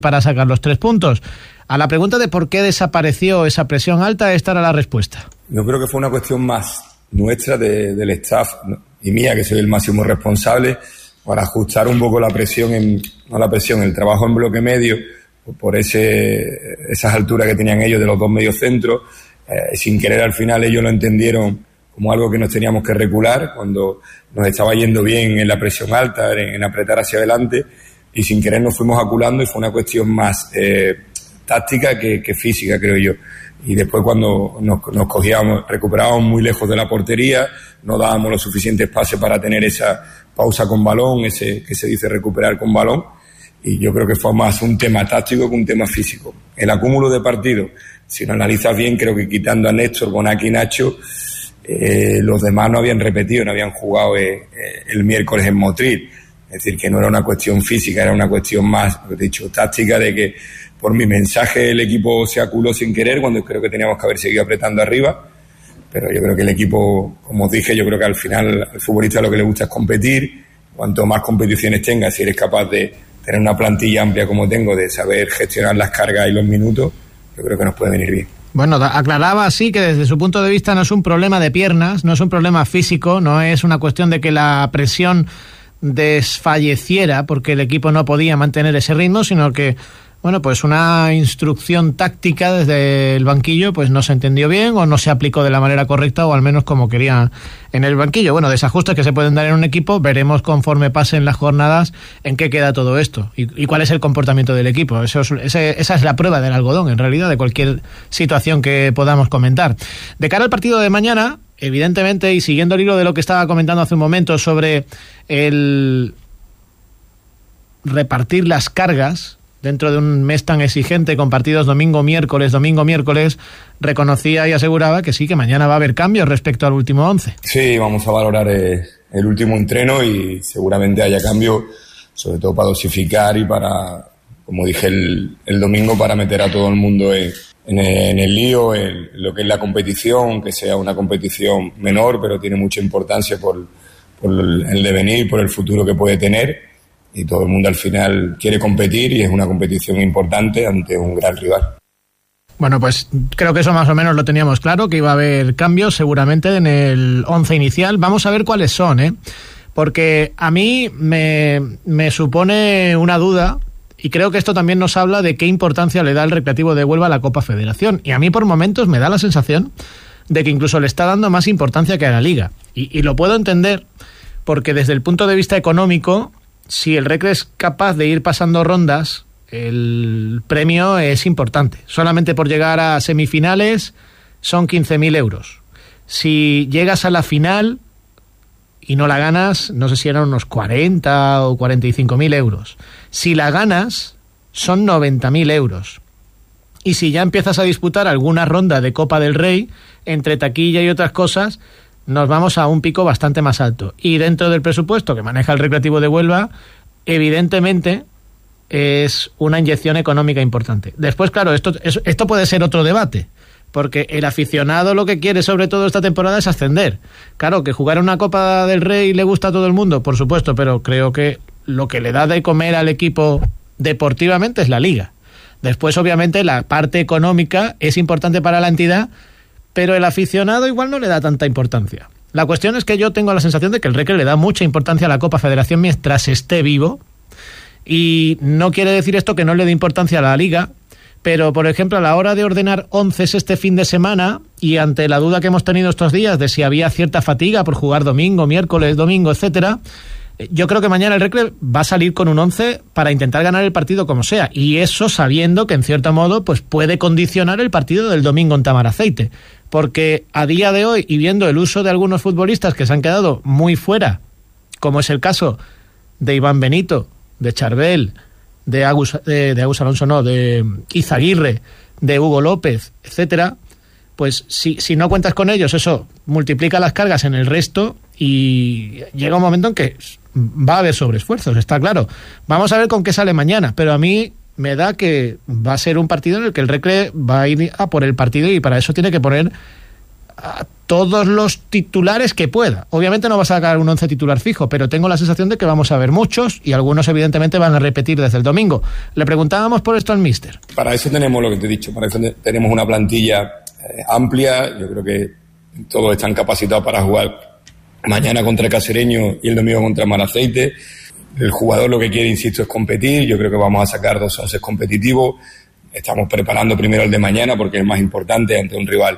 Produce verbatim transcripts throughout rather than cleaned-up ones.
para sacar los tres puntos. A la pregunta de por qué desapareció esa presión alta, esta era la respuesta. Yo creo que fue una cuestión más nuestra, de, del staff, ¿no? Y mía, que soy el máximo responsable, para ajustar un poco la presión, en, no la presión, el trabajo en bloque medio, por ese esas alturas que tenían ellos de los dos mediocentros. Eh, sin querer, al final ellos lo entendieron como algo que nos teníamos que recular cuando nos estaba yendo bien en la presión alta, en, en apretar hacia adelante, y sin querer nos fuimos aculando y fue una cuestión más eh, táctica que, que física, creo yo. Y después cuando nos, nos cogíamos, recuperábamos muy lejos de la portería, no dábamos los suficientes pases para tener esa pausa con balón, ese que se dice recuperar con balón, y yo creo que fue más un tema táctico que un tema físico. El acúmulo de partidos, si lo analizas bien, creo que quitando a Néstor, Bonaki y Nacho, eh, los demás no habían repetido, no habían jugado eh, eh, el miércoles en Motril. Es decir, que no era una cuestión física, era una cuestión más, he dicho, táctica, de que por mi mensaje el equipo se aculó sin querer, cuando creo que teníamos que haber seguido apretando arriba. Pero yo creo que el equipo, como os dije, yo creo que al final al futbolista lo que le gusta es competir. Cuanto más competiciones tengas, si eres capaz de tener una plantilla amplia como tengo, de saber gestionar las cargas y los minutos, yo creo que nos puede venir bien. Bueno, aclaraba así que desde su punto de vista no es un problema de piernas, no es un problema físico, no es una cuestión de que la presión desfalleciera porque el equipo no podía mantener ese ritmo, sino que, bueno, pues una instrucción táctica desde el banquillo pues no se entendió bien o no se aplicó de la manera correcta, o al menos como quería en el banquillo. Bueno, desajustes que se pueden dar en un equipo, veremos conforme pasen las jornadas en qué queda todo esto y, y cuál es el comportamiento del equipo. Eso es, ese, esa es la prueba del algodón, en realidad, de cualquier situación que podamos comentar. De cara al partido de mañana, evidentemente, y siguiendo el hilo de lo que estaba comentando hace un momento sobre el repartir las cargas dentro de un mes tan exigente con partidos domingo, miércoles, domingo, miércoles, reconocía y aseguraba que sí, que mañana va a haber cambios respecto al último once. Sí, vamos a valorar eh, el último entreno y seguramente haya cambio, sobre todo para dosificar y para, como dije el, el domingo, para meter a todo el mundo en, en, el, en el lío, en lo que es la competición, que sea una competición menor, pero tiene mucha importancia por, por el devenir, por el futuro que puede tener. Y todo el mundo al final quiere competir y es una competición importante ante un gran rival. Bueno, pues creo que eso más o menos lo teníamos claro, que iba a haber cambios seguramente en el once inicial. Vamos a ver cuáles son, ¿eh? Porque a mí me, me supone una duda, y creo que esto también nos habla de qué importancia le da el Recreativo de Huelva a la Copa Federación. Y a mí por momentos me da la sensación de que incluso le está dando más importancia que a la Liga. Y, y lo puedo entender porque desde el punto de vista económico, si el Recre es capaz de ir pasando rondas, el premio es importante. Solamente por llegar a semifinales son quince mil euros. Si llegas a la final y no la ganas, no sé si eran unos cuarenta o cuarenta y cinco mil euros. Si la ganas, son noventa mil euros. Y si ya empiezas a disputar alguna ronda de Copa del Rey, entre taquilla y otras cosas, nos vamos a un pico bastante más alto. Y dentro del presupuesto que maneja el Recreativo de Huelva, evidentemente es una inyección económica importante. Después, claro, esto, esto puede ser otro debate, porque el aficionado lo que quiere sobre todo esta temporada es ascender. Claro, que jugar una Copa del Rey le gusta a todo el mundo, por supuesto, pero creo que lo que le da de comer al equipo deportivamente es la Liga. Después, obviamente, la parte económica es importante para la entidad, pero el aficionado igual no le da tanta importancia. La cuestión es que yo tengo la sensación de que el Recre le da mucha importancia a la Copa Federación mientras esté vivo, y no quiere decir esto que no le dé importancia a la Liga, pero por ejemplo a la hora de ordenar onces este fin de semana, y ante la duda que hemos tenido estos días de si había cierta fatiga por jugar domingo, miércoles, domingo, etcétera, yo creo que mañana el Recre va a salir con un once para intentar ganar el partido como sea, y eso sabiendo que en cierto modo pues puede condicionar el partido del domingo en Tamaraceite, porque a día de hoy, y viendo el uso de algunos futbolistas que se han quedado muy fuera, como es el caso de Iván Benito, de Charbel, de Agus, de, de Agus Alonso, no, de Izaguirre, de Hugo López, etcétera, pues si, si no cuentas con ellos, eso multiplica las cargas en el resto y llega un momento en que va a haber sobreesfuerzos, está claro. Vamos a ver con qué sale mañana, pero a mí me da que va a ser un partido en el que el Recre va a ir a por el partido, y para eso tiene que poner a todos los titulares que pueda. Obviamente no va a sacar un once titular fijo, pero tengo la sensación de que vamos a ver muchos y algunos evidentemente van a repetir desde el domingo. Le preguntábamos por esto al míster. Para eso tenemos lo que te he dicho, para eso tenemos una plantilla eh, amplia. Yo creo que todos están capacitados para jugar mañana contra el Cacereño y el domingo contra el Malaceite. El jugador lo que quiere, insisto, es competir. Yo creo que vamos a sacar dos once competitivos. Estamos preparando primero el de mañana porque es más importante ante un rival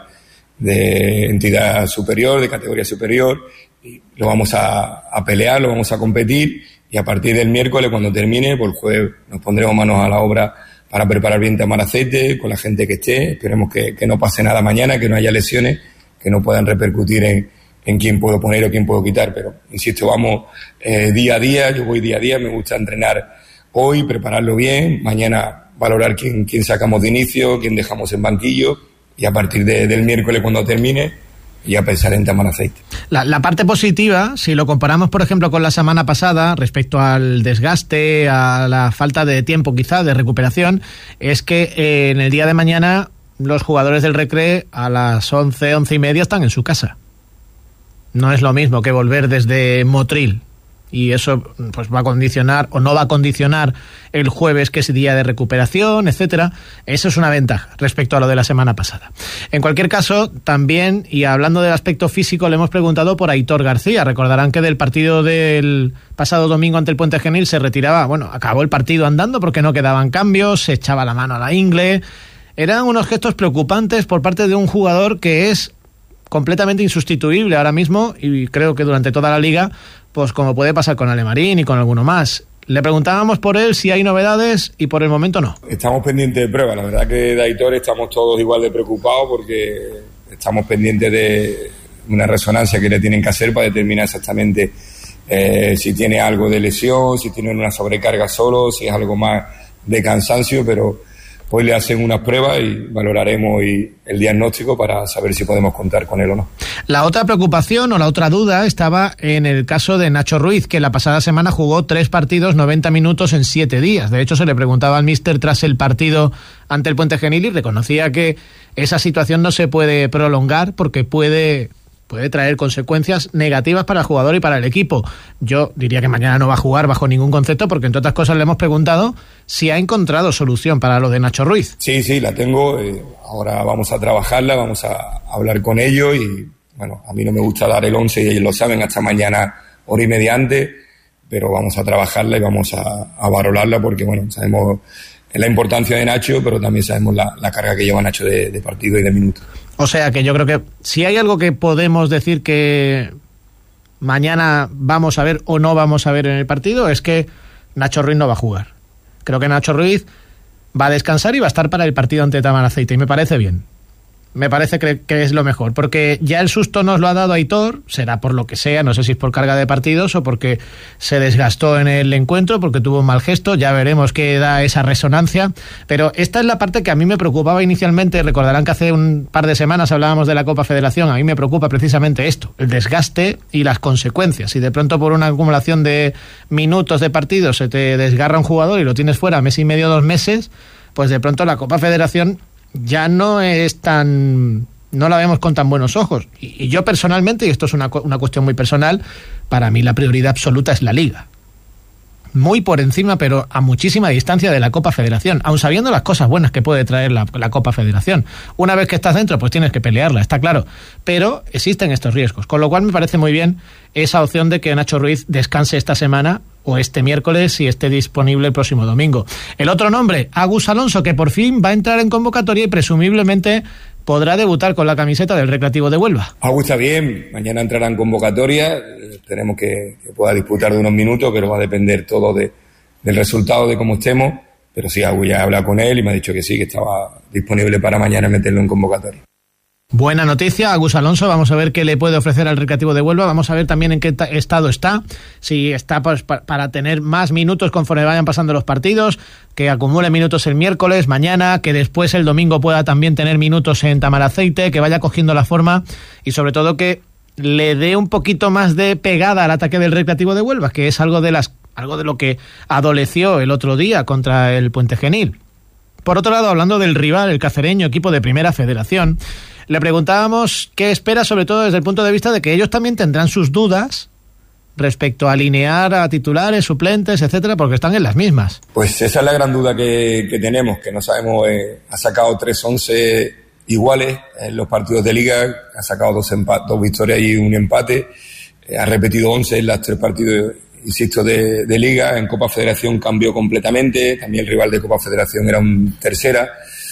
de entidad superior, de categoría superior, y lo vamos a, a pelear, lo vamos a competir, y a partir del miércoles, cuando termine, por el jueves nos pondremos manos a la obra para preparar bien Tamaraceite, con la gente que esté. Esperemos que, que no pase nada mañana, que no haya lesiones, que no puedan repercutir en, en quién puedo poner o quién puedo quitar, pero insisto, vamos eh, día a día, yo voy día a día, me gusta entrenar hoy, prepararlo bien, mañana valorar quién, quién sacamos de inicio, quién dejamos en banquillo, y a partir de, del miércoles, cuando termine, ya pensar en Tamaraceite. La, la parte positiva, si lo comparamos, por ejemplo, con la semana pasada, respecto al desgaste, a la falta de tiempo quizá, de recuperación, es que eh, en el día de mañana los jugadores del Recre a las once, once y media están en su casa. No es lo mismo que volver desde Motril. Y eso pues va a condicionar o no va a condicionar el jueves, que es día de recuperación, etcétera. Eso es una ventaja respecto a lo de la semana pasada. En cualquier caso, también, y hablando del aspecto físico, le hemos preguntado por Aitor García. Recordarán que del partido del pasado domingo ante el Puente Genil se retiraba, bueno, acabó el partido andando porque no quedaban cambios, se echaba la mano a la ingle. Eran unos gestos preocupantes por parte de un jugador que es completamente insustituible ahora mismo, y creo que durante toda la liga, pues como puede pasar con Alemarín y con alguno más. Le preguntábamos por él si hay novedades y por el momento no. Estamos pendientes de pruebas. La verdad que de Aitor estamos todos igual de preocupados porque estamos pendientes de una resonancia que le tienen que hacer para determinar exactamente eh, si tiene algo de lesión, si tiene una sobrecarga solo, si es algo más de cansancio, pero hoy le hacen unas pruebas y valoraremos hoy el diagnóstico para saber si podemos contar con él o no. La otra preocupación o la otra duda estaba en el caso de Nacho Ruiz, que la pasada semana jugó tres partidos, noventa minutos en siete días. De hecho, se le preguntaba al míster tras el partido ante el Puente Genil y reconocía que esa situación no se puede prolongar porque puede... puede traer consecuencias negativas para el jugador y para el equipo. Yo diría que mañana no va a jugar bajo ningún concepto, porque entre otras cosas le hemos preguntado si ha encontrado solución para lo de Nacho Ruiz. Sí, sí, la tengo. Eh, ahora vamos a trabajarla, vamos a hablar con ellos y, bueno, a mí no me gusta dar el once y ellos lo saben, hasta mañana hora y media antes, pero vamos a trabajarla y vamos a, a valorarla porque, bueno, sabemos la importancia de Nacho, pero también sabemos la, la carga que lleva Nacho de, de partido y de minutos. O sea que yo creo que si hay algo que podemos decir que mañana vamos a ver o no vamos a ver en el partido, es que Nacho Ruiz no va a jugar. Creo que Nacho Ruiz va a descansar y va a estar para el partido ante Tamaraceite, y me parece bien. Me parece que, que es lo mejor, porque ya el susto nos lo ha dado Aitor, será por lo que sea, no sé si es por carga de partidos o porque se desgastó en el encuentro, porque tuvo un mal gesto, ya veremos qué da esa resonancia, pero esta es la parte que a mí me preocupaba inicialmente. Recordarán que hace un par de semanas hablábamos de la Copa Federación. A mí me preocupa precisamente esto, el desgaste y las consecuencias. Si de pronto por una acumulación de minutos de partido se te desgarra un jugador y lo tienes fuera mes y medio, dos meses, pues de pronto la Copa Federación ya no es tan... no la vemos con tan buenos ojos. Y, y yo personalmente, y esto es una, una cuestión muy personal, para mí la prioridad absoluta es la Liga. Muy por encima, pero a muchísima distancia de la Copa Federación, aun sabiendo las cosas buenas que puede traer la, la Copa Federación. Una vez que estás dentro, pues tienes que pelearla, está claro. Pero existen estos riesgos, con lo cual me parece muy bien esa opción de que Nacho Ruiz descanse esta semana o este miércoles y esté disponible el próximo domingo. El otro nombre, Agus Alonso, que por fin va a entrar en convocatoria y presumiblemente podrá debutar con la camiseta del Recreativo de Huelva. Agus está bien, mañana entrará en convocatoria, esperemos que, que pueda disputar de unos minutos, pero va a depender todo de, del resultado, de cómo estemos, pero sí, Agus ya he hablado con él y me ha dicho que sí, que estaba disponible para mañana meterlo en convocatoria. Buena noticia, Agus Alonso. Vamos a ver qué le puede ofrecer al Recreativo de Huelva. Vamos a ver también en qué ta- estado está. Si está pues, pa- para tener más minutos conforme vayan pasando los partidos, que acumule minutos el miércoles, mañana, que después el domingo pueda también tener minutos en Tamaraceite, que vaya cogiendo la forma y sobre todo que le dé un poquito más de pegada al ataque del Recreativo de Huelva, que es algo de las algo de lo que adoleció el otro día contra el Puente Genil. Por otro lado, hablando del rival, el Cacereño, equipo de Primera Federación, Le preguntábamos qué espera, sobre todo desde el punto de vista de que ellos también tendrán sus dudas respecto a alinear a titulares, suplentes, etcétera, porque están en las mismas. Pues esa es la gran duda que, que tenemos, que no sabemos, eh, ha sacado tres once iguales en los partidos de Liga, ha sacado dos, empa- dos victorias y un empate, eh, ha repetido once en los tres partidos, insisto, de, de Liga. En Copa Federación cambió completamente, también el rival de Copa Federación era un tercera,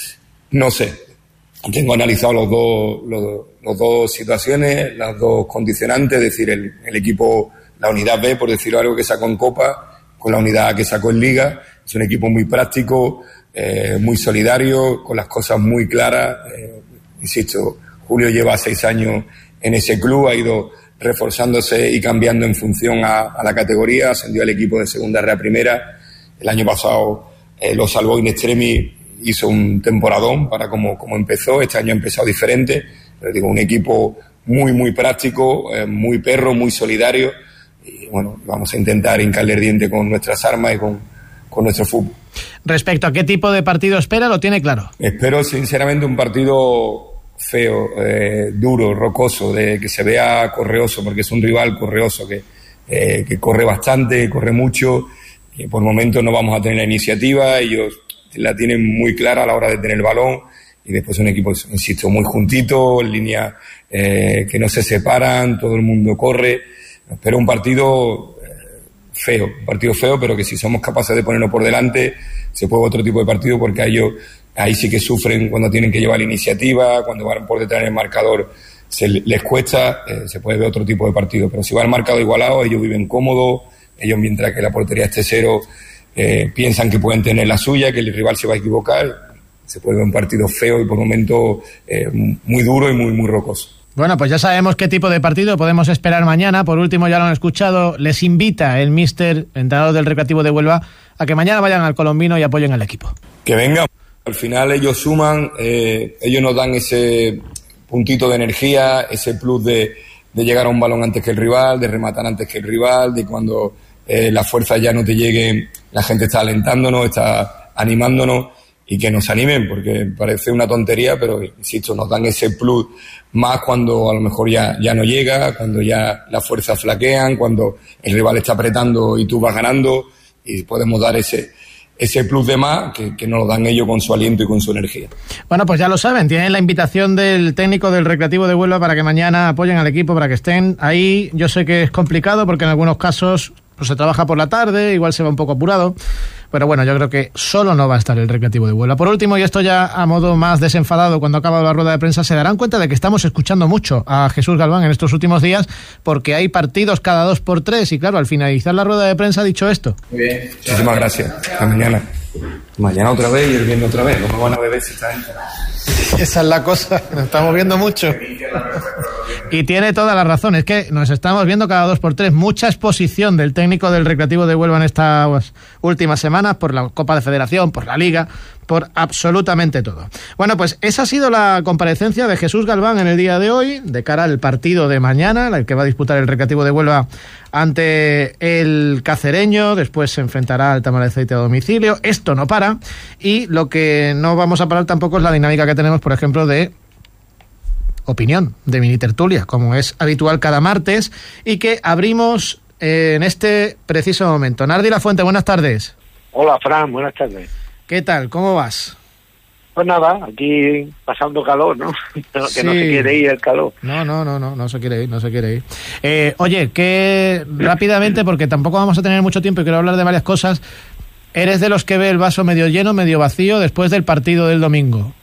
no sé, tengo analizado los dos, los, los dos situaciones, las dos condicionantes, es decir, el, el equipo, la unidad B, por decirlo algo, que sacó en Copa, con la unidad A que sacó en Liga. Es un equipo muy práctico, eh, muy solidario, con las cosas muy claras. Eh, insisto, Julio lleva seis años en ese club, ha ido reforzándose y cambiando en función a, a la categoría, ascendió al equipo de segunda R a primera. El año pasado eh, lo salvó in extremis, hizo un temporadón para como, como empezó. Este año ha empezado diferente, pero digo, un equipo muy, muy práctico, eh, muy perro, muy solidario. Y bueno, vamos a intentar hincarle el diente con nuestras armas y con, con nuestro fútbol. Respecto a qué tipo de partido espera, lo tiene claro. Espero sinceramente un partido feo, eh, duro, rocoso, de que se vea correoso, porque es un rival correoso que, eh, que corre bastante, corre mucho, y por momentos no vamos a tener la iniciativa. Ellos la tienen muy clara a la hora de tener el balón, y después un equipo, insisto, muy juntito, en línea, eh, que no se separan, todo el mundo corre. Espero un partido eh, feo, un partido feo, pero que si somos capaces de ponerlo por delante, se puede otro tipo de partido, porque a ellos ahí sí que sufren cuando tienen que llevar la iniciativa, cuando van por detrás en el marcador se les cuesta, eh, se puede ver otro tipo de partido. Pero si va el marcador igualado, ellos viven cómodos, ellos mientras que la portería esté cero, eh, piensan que pueden tener la suya, que el rival se va a equivocar. Se puede ver un partido feo y por momentos eh, muy duro y muy, muy rocoso. Bueno, pues ya sabemos qué tipo de partido podemos esperar mañana. Por último, ya lo han escuchado, les invita el míster, entrenador del Recreativo de Huelva, a que mañana vayan al Colombino y apoyen al equipo. Que vengan. Al final ellos suman, eh, ellos nos dan ese puntito de energía, ese plus de, de llegar a un balón antes que el rival, de rematar antes que el rival, de cuando eh, las fuerzas ya no te lleguen, la gente está alentándonos, está animándonos, y que nos animen, porque parece una tontería, pero insisto, nos dan ese plus más cuando a lo mejor ya, ya no llega, cuando ya las fuerzas flaquean, cuando el rival está apretando y tú vas ganando, y podemos dar ese ese plus de más que, que nos lo dan ellos con su aliento y con su energía. Bueno, pues ya lo saben, tienen la invitación del técnico del Recreativo de Huelva para que mañana apoyen al equipo, para que estén ahí. Yo sé que es complicado porque en algunos casos pues se trabaja por la tarde, igual se va un poco apurado, pero bueno, yo creo que solo no va a estar el Recreativo de Huelva. Por último, y esto ya a modo más desenfadado, cuando acaba la rueda de prensa, se darán cuenta de que estamos escuchando mucho a Jesús Galván en estos últimos días, porque hay partidos cada dos por tres, y claro, al finalizar la rueda de prensa ha dicho esto. Muy bien. Muchísimas gracias. Hasta mañana. Mañana otra vez y el viernes otra vez. No me van a beber si está en... Esa es la cosa, nos estamos viendo mucho. Y tiene toda la razón, es que nos estamos viendo cada dos por tres. Mucha exposición del técnico del Recreativo de Huelva en estas últimas semanas, por la Copa de Federación, por la Liga, por absolutamente todo. Bueno, pues esa ha sido la comparecencia de Jesús Galván en el día de hoy, de cara al partido de mañana, el que va a disputar el Recreativo de Huelva ante el Cacereño. Después se enfrentará al Tamaracete a domicilio. Esto no para, y lo que no vamos a parar tampoco es la dinámica que tenemos, por ejemplo, de opinión, de mini tertulia, como es habitual cada martes, y que abrimos eh, en este preciso momento. Nardi Lafuente, buenas tardes. Hola, Fran, buenas tardes. ¿Qué tal? ¿Cómo vas? Pues nada, aquí pasando calor, ¿no? Que sí. No se quiere ir el calor. No, no, no, no, no se quiere ir, no se quiere ir. Eh, oye, que rápidamente, porque tampoco vamos a tener mucho tiempo y quiero hablar de varias cosas, ¿eres de los que ve el vaso medio lleno, medio vacío después del partido del domingo?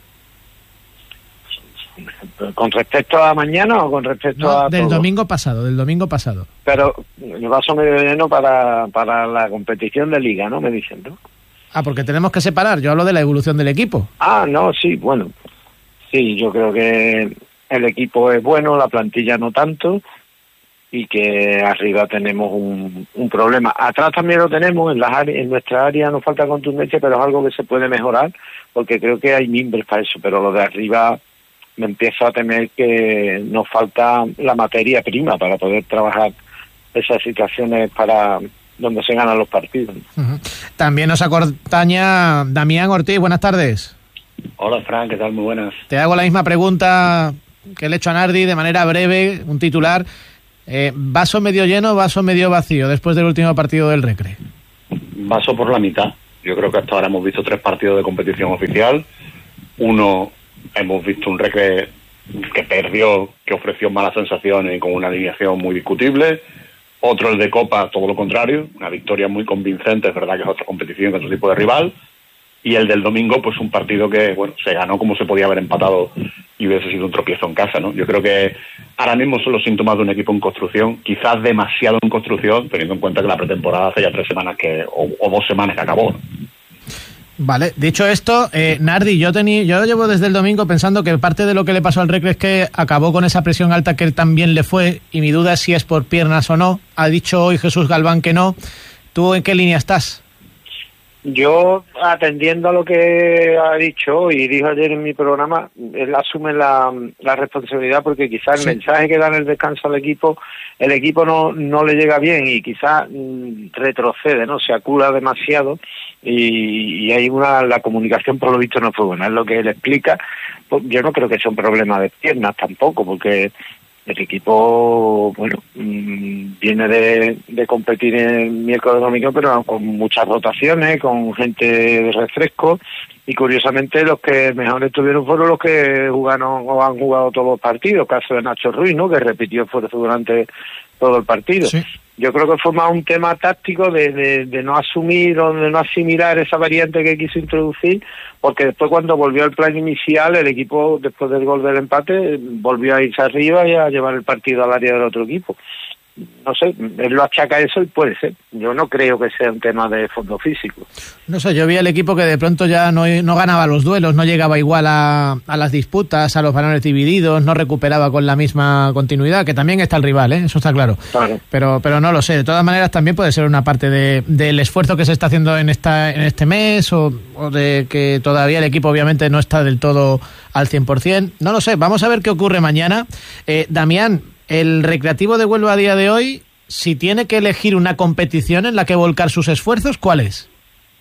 ¿Con respecto a mañana o con respecto no, a del todo? domingo pasado, del domingo pasado. Pero el vaso medio lleno para, para la competición de liga, ¿no? Me dicen, ¿no? Ah, porque tenemos que separar, yo hablo de la evolución del equipo. Ah, no, sí, bueno. Sí, yo creo que el equipo es bueno, la plantilla no tanto, y que arriba tenemos un, un problema. Atrás también lo tenemos, en, las áreas, en nuestra área nos falta contundencia, pero es algo que se puede mejorar, porque creo que hay mimbres para eso, pero lo de arriba me empiezo a temer que nos falta la materia prima para poder trabajar esas situaciones para donde se ganan los partidos. Uh-huh. También nos acompaña Damián Ortiz, buenas tardes. Hola, Fran, ¿qué tal? Muy buenas. Te hago la misma pregunta que le he hecho a Nardi, de manera breve, un titular. Eh, ¿Vaso medio lleno o vaso medio vacío después del último partido del Recre? Vaso por la mitad. Yo creo que hasta ahora hemos visto tres partidos de competición oficial. Uno, hemos visto un Recre que perdió, que ofreció malas sensaciones y con una alineación muy discutible. Otro, el de Copa, todo lo contrario, una victoria muy convincente, es verdad que es otra competición, otro tipo de rival. Y el del domingo, pues un partido que, bueno, se ganó como se podía haber empatado y hubiese sido un tropiezo en casa, ¿no? Yo creo que ahora mismo son los síntomas de un equipo en construcción, quizás demasiado en construcción, teniendo en cuenta que la pretemporada hace ya tres semanas que, o, o dos semanas que acabó, ¿no? Vale, dicho esto, eh, Nardi, yo tenía, yo llevo desde el domingo pensando que parte de lo que le pasó al Recre es que acabó con esa presión alta que él también le fue, y mi duda es si es por piernas o no. Ha dicho hoy Jesús Galván que no. ¿Tú en qué línea estás? Yo, atendiendo a lo que ha dicho y dijo ayer en mi programa, él asume la, la responsabilidad porque quizás sí. El mensaje que da en el descanso al equipo, el equipo no, no le llega bien y quizás mmm, retrocede, ¿no? Se acula demasiado y, y hay una, la comunicación por lo visto no fue buena, es lo que él explica. Pues yo no creo que sea un problema de piernas tampoco, porque el equipo, bueno, mmm, viene de, de competir en miércoles domingo, pero con muchas rotaciones, con gente de refresco, y curiosamente los que mejor estuvieron fueron los que jugaron o han jugado todos los partidos, caso de Nacho Ruiz, ¿no?, que repitió esfuerzo durante todo el partido. Sí. Yo creo que fue más un tema táctico de, de, de no asumir o de no asimilar esa variante que quiso introducir, porque después cuando volvió al plan inicial, el equipo, después del gol del empate, volvió a irse arriba y a llevar el partido al área del otro equipo. No sé, él lo achaca a eso y puede ser. Yo no creo que sea un tema de fondo físico. No sé, yo vi al equipo que de pronto ya no, no ganaba los duelos, no llegaba igual a, a las disputas, a los balones divididos, no recuperaba con la misma continuidad, que también está el rival, ¿eh? Eso está claro. Claro. Pero pero no lo sé, de todas maneras también puede ser una parte de, del esfuerzo que se está haciendo en esta en este mes o, o de que todavía el equipo obviamente no está del todo al cien por ciento. No lo sé, vamos a ver qué ocurre mañana. Eh, Damián, el Recreativo de Huelva a día de hoy, si tiene que elegir una competición en la que volcar sus esfuerzos, ¿cuál es?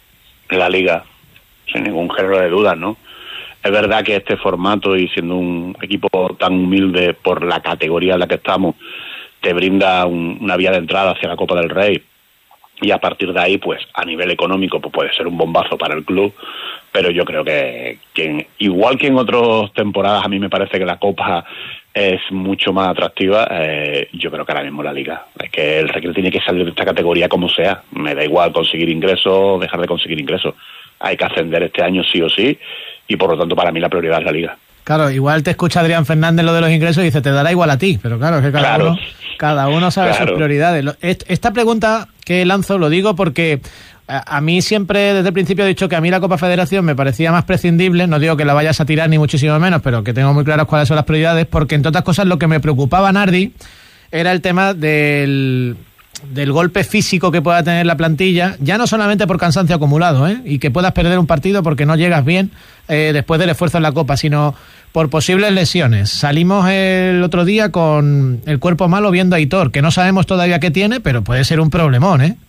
La Liga, sin ningún género de dudas, ¿no? Es verdad que este formato, y siendo un equipo tan humilde por la categoría en la que estamos, te brinda un, una vía de entrada hacia la Copa del Rey, y a partir de ahí, pues a nivel económico, pues puede ser un bombazo para el club, pero yo creo que, que igual que en otras temporadas, a mí me parece que la Copa es mucho más atractiva. Eh, yo creo que ahora mismo la Liga, es que el Recre tiene que salir de esta categoría como sea, me da igual conseguir ingresos, dejar de conseguir ingresos, hay que ascender este año sí o sí, y por lo tanto para mí la prioridad es la Liga. Claro, igual te escucha Adrián Fernández lo de los ingresos y dice, te dará igual a ti, pero claro, es que cada, claro. uno, cada uno sabe claro. sus prioridades. Esta pregunta que lanzo lo digo porque a mí siempre desde el principio he dicho que a mí la Copa Federación me parecía más prescindible, no digo que la vayas a tirar ni muchísimo menos, pero que tengo muy claras cuáles son las prioridades, porque entre otras cosas lo que me preocupaba, Nardi, era el tema del... del golpe físico que pueda tener la plantilla, ya no solamente por cansancio acumulado, ¿eh? y que puedas perder un partido porque no llegas bien eh, después del esfuerzo en la Copa, sino por posibles lesiones. Salimos el otro día con el cuerpo malo viendo a Aitor, que no sabemos todavía qué tiene, pero puede ser un problemón, ¿eh?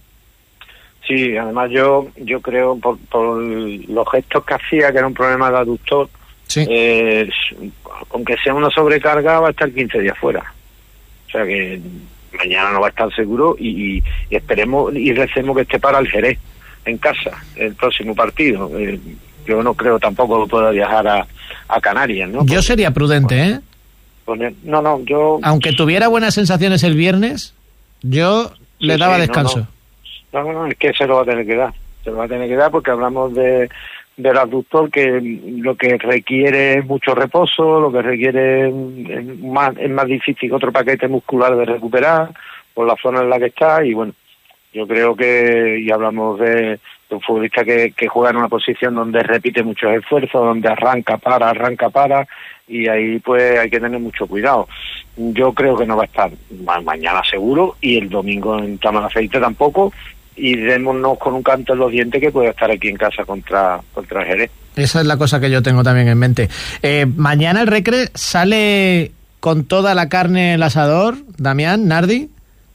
Sí, además yo yo creo por, por los gestos que hacía, que era un problema de aductor, sí. eh, aunque sea una sobrecarga, va a estar quince días fuera. O sea que mañana no va a estar seguro y, y, y esperemos y recemos que esté para el Jerez en casa el próximo partido. Eh, yo no creo tampoco que pueda viajar a, a Canarias, ¿no? Yo Porque, sería prudente, ¿eh? Poner, no, no, yo... Aunque tuviera buenas sensaciones el viernes, yo sí, le daba sí, descanso. No no. no, no, es que se lo va a tener que dar. Se lo va a tener que dar porque hablamos de del aductor, que lo que requiere es mucho reposo, lo que requiere es más, es más difícil que otro paquete muscular de recuperar por la zona en la que está, y bueno, yo creo que, y hablamos de, de un futbolista que, que juega en una posición donde repite muchos esfuerzos, donde arranca, para, arranca, para, y ahí pues hay que tener mucho cuidado. Yo creo que no va a estar mañana seguro, y el domingo en Tamaraceite tampoco, y démonos con un canto en los dientes que puede estar aquí en casa contra contra Jerez. Esa es la cosa que yo tengo también en mente. Eh, mañana el Recre sale con toda la carne el asador, Damián, Nardi.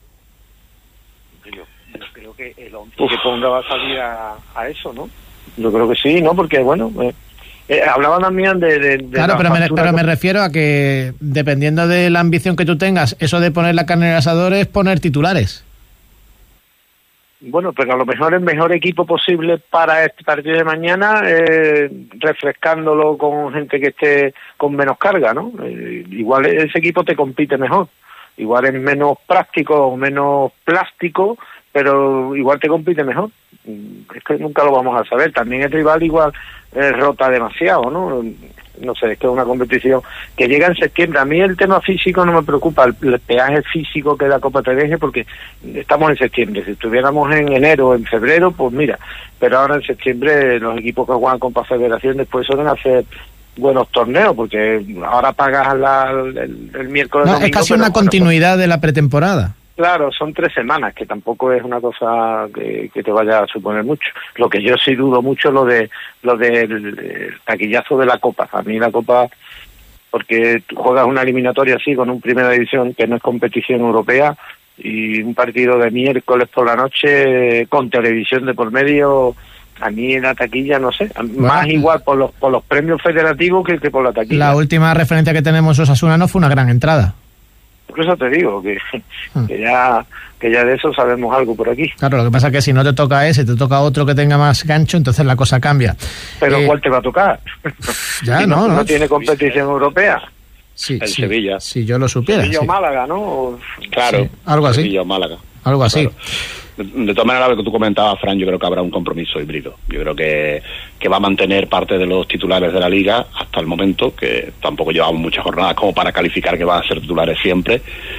Yo, yo creo que el once que ponga va a salir a, a eso, ¿no? Yo creo que sí, ¿no? Porque bueno, eh, Eh, hablaba también de... de, de claro, pero me, pero me refiero a que, dependiendo de la ambición que tú tengas, eso de poner la carne en el asador es poner titulares. Bueno, pero a lo mejor el mejor equipo posible para este partido de mañana, eh, refrescándolo con gente que esté con menos carga, ¿no? Eh, igual ese equipo te compite mejor. Igual es menos práctico o menos plástico, pero igual te compite mejor. Es que nunca lo vamos a saber. También el rival igual eh, rota demasiado, ¿no? No sé, es que es una competición que llega en septiembre. A mí el tema físico no me preocupa, el, el peaje físico que la Copa te deje, porque estamos en septiembre. Si estuviéramos en enero o en febrero, pues mira, pero ahora en septiembre los equipos que juegan Copa Federación después suelen hacer buenos torneos, porque ahora pagas la, el, el miércoles. No, domingo, es casi pero, una bueno, continuidad pues, de la pretemporada. Claro, son tres semanas, que tampoco es una cosa que, que te vaya a suponer mucho. Lo que yo sí dudo mucho es lo de lo del taquillazo de la Copa. A mí la Copa, porque tú juegas una eliminatoria así con un Primera División que no es competición europea, y un partido de miércoles por la noche con televisión de por medio, a mí en la taquilla no sé, bueno, más igual por los por los premios federativos que, que por la taquilla. La última referencia que tenemos Osasuna no fue una gran entrada. Por eso te digo que, que ya que ya de eso sabemos algo por aquí. Claro, lo que pasa es que si no te toca ese, te toca otro que tenga más gancho, entonces la cosa cambia. Pero eh, ¿cuál te va a tocar? Ya, si no, no, no. no tiene competición europea. Sí, el sí, Sevilla. Si yo lo supiera. Sevilla sí. o Málaga, ¿no? Claro. Sí, algo así. Sevilla o Málaga. Algo así. Claro. De, de todas maneras, lo que tú comentabas, Fran, yo creo que habrá un compromiso híbrido. Yo creo que, que va a mantener parte de los titulares de la Liga hasta el momento, que tampoco llevamos muchas jornadas como para calificar que van a ser titulares siempre,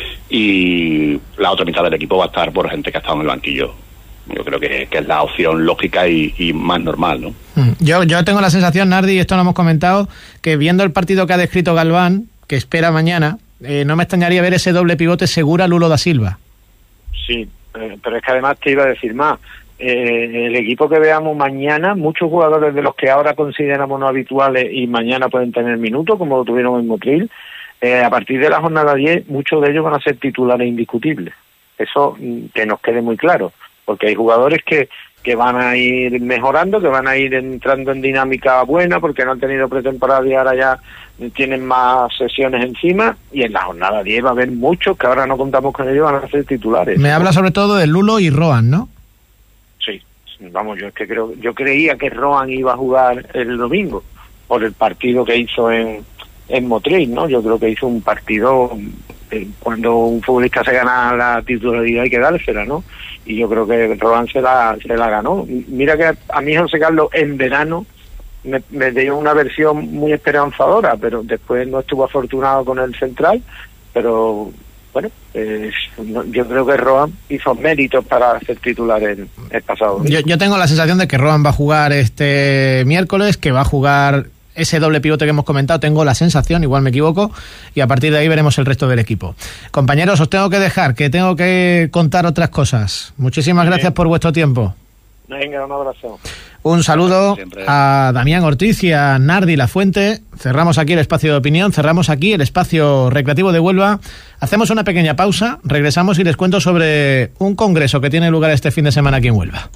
y la otra mitad del equipo va a estar por gente que ha estado en el banquillo. Yo creo que, que es la opción lógica y, y más normal, ¿no? Yo, yo tengo la sensación, Nardi, y esto lo hemos comentado, que viendo el partido que ha descrito Galván, que espera mañana, eh, no me extrañaría ver ese doble pivote Segura Lulo da Silva. Sí, eh, pero es que además te iba a decir más. Eh, el equipo que veamos mañana, muchos jugadores de los que ahora consideramos no habituales y mañana pueden tener minutos, como lo tuvieron en Motril, eh, a partir de la jornada diez, muchos de ellos van a ser titulares indiscutibles. Eso mm, que nos quede muy claro, porque hay jugadores que, que van a ir mejorando, que van a ir entrando en dinámica buena, porque no han tenido pretemporada y ahora ya tienen más sesiones encima, y en la jornada diez va a haber muchos que ahora no contamos con ellos, van a ser titulares. Me habla sobre todo de Lulo y Rohan, ¿no? Sí, vamos, yo es que creo, yo creía que Rohan iba a jugar el domingo por el partido que hizo en, en Motril, ¿no? Yo creo que hizo un partido, eh, cuando un futbolista se gana la titularidad hay que dársela, ¿no? Y yo creo que Rohan se la, se la ganó. Mira que a mí José Carlos en verano me, me dio una versión muy esperanzadora, pero después no estuvo afortunado con el central, pero bueno, eh, yo creo que Rohan hizo méritos para ser titular el, el pasado. Yo, yo tengo la sensación de que Rohan va a jugar este miércoles, que va a jugar ese doble pivote que hemos comentado, tengo la sensación, igual me equivoco, y a partir de ahí veremos el resto del equipo. Compañeros, os tengo que dejar, que tengo que contar otras cosas. Muchísimas gracias por vuestro tiempo. Venga, un abrazo. Un saludo a Damián Ortiz y a Nardi Lafuente. Cerramos aquí el espacio de opinión, cerramos aquí el espacio recreativo de Huelva. Hacemos una pequeña pausa, regresamos y les cuento sobre un congreso que tiene lugar este fin de semana aquí en Huelva.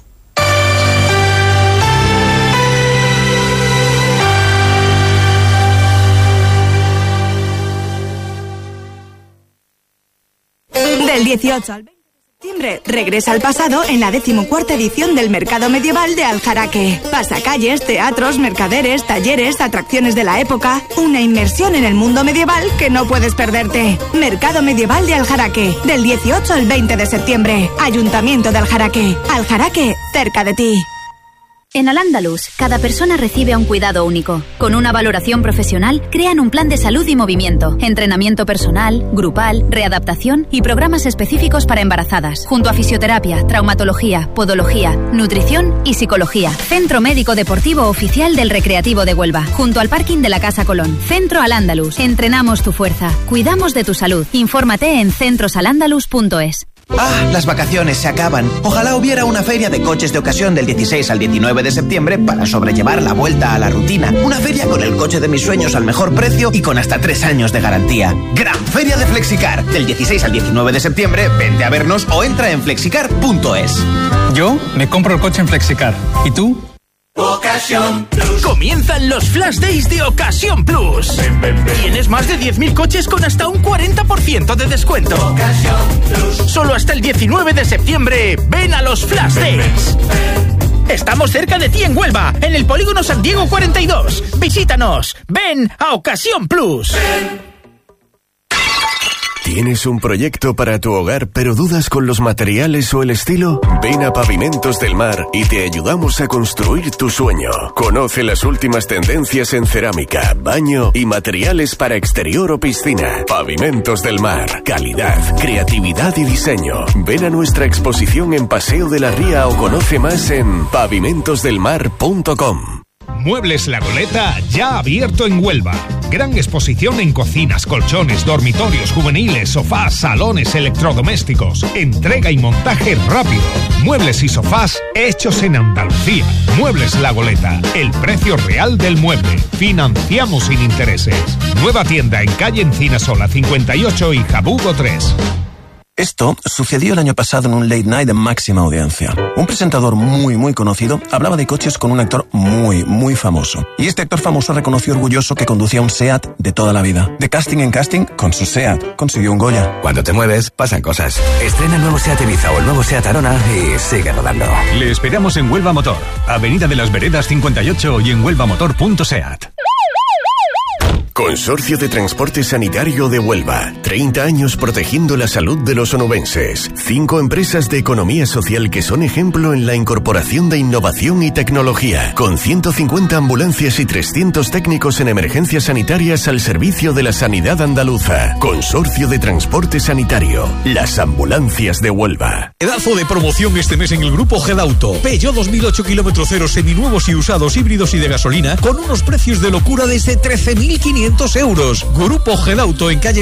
Del dieciocho al veinte de septiembre regresa al pasado en la decimocuarta edición del Mercado Medieval de Aljaraque. Pasacalles, teatros, mercaderes, talleres, atracciones de la época. Una inmersión en el mundo medieval que no puedes perderte. Mercado Medieval de Aljaraque, del dieciocho al veinte de septiembre. Ayuntamiento de Aljaraque. Aljaraque, cerca de ti. En Al-Ándalus, cada persona recibe un cuidado único. Con una valoración profesional, crean un plan de salud y movimiento, entrenamiento personal, grupal, readaptación y programas específicos para embarazadas, junto a fisioterapia, traumatología, podología, nutrición y psicología. Centro Médico Deportivo Oficial del Recreativo de Huelva, junto al parking de la Casa Colón. Centro Al-Ándalus. Entrenamos tu fuerza. Cuidamos de tu salud. Infórmate en centros al ándalus punto es. Ah, las vacaciones se acaban. Ojalá hubiera una feria de coches de ocasión del dieciséis al diecinueve de septiembre para sobrellevar la vuelta a la rutina. Una feria con el coche de mis sueños al mejor precio y con hasta tres años de garantía. Gran Feria de Flexicar. Del dieciséis al diecinueve de septiembre, vente a vernos o entra en flexicar punto es. Yo me compro el coche en Flexicar. ¿Y tú? Ocasión Plus. Comienzan los Flash Days de Ocasión Plus. Ven, ven, ven. Tienes más de diez mil coches con hasta un cuarenta por ciento de descuento. Ocasión Plus. Solo hasta el diecinueve de septiembre. Ven a los Flash ven, Days. Ven, ven. Estamos cerca de ti en Huelva, en el Polígono San Diego cuarenta y dos. Visítanos. Ven a Ocasión Plus. Ven. ¿Tienes un proyecto para tu hogar pero dudas con los materiales o el estilo? Ven a Pavimentos del Mar y te ayudamos a construir tu sueño. Conoce las últimas tendencias en cerámica, baño y materiales para exterior o piscina. Pavimentos del Mar. Calidad, creatividad y diseño. Ven a nuestra exposición en Paseo de la Ría o conoce más en pavimentos del mar punto com. Muebles La Goleta ya abierto en Huelva. Gran exposición en cocinas, colchones, dormitorios, juveniles, sofás, salones, electrodomésticos. Entrega y montaje rápido. Muebles y sofás hechos en Andalucía. Muebles La Goleta. El precio real del mueble. Financiamos sin intereses. Nueva tienda en calle Encinasola cincuenta y ocho y Jabugo tres. Esto sucedió el año pasado en un late night de máxima audiencia. Un presentador muy, muy conocido hablaba de coches con un actor muy, muy famoso. Y este actor famoso reconoció orgulloso que conducía un SEAT de toda la vida. De casting en casting, con su SEAT, consiguió un Goya. Cuando te mueves, pasan cosas. Estrena el nuevo SEAT Ibiza o el nuevo SEAT Arona y sigue rodando. Le esperamos en Huelva Motor, Avenida de las Veredas cincuenta y ocho y en huelvamotor punto seat. Consorcio de Transporte Sanitario de Huelva. treinta años protegiendo la salud de los onubenses. Cinco empresas de economía social que son ejemplo en la incorporación de innovación y tecnología. Con ciento cincuenta ambulancias y trescientos técnicos en emergencias sanitarias al servicio de la sanidad andaluza. Consorcio de Transporte Sanitario. Las ambulancias de Huelva. Pedazo de promoción este mes en el Grupo Gedauto. Peugeot dos mil ocho kilómetros cero seminuevos y usados, híbridos y de gasolina con unos precios de locura desde trece mil quinientos euros. Grupo Gedauto en calle